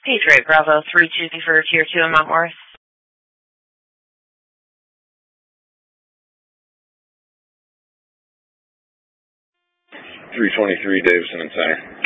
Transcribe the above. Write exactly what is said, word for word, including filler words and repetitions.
Patriot Bravo three two for Tier two in Mount Morris. three twenty-three Davison and Center.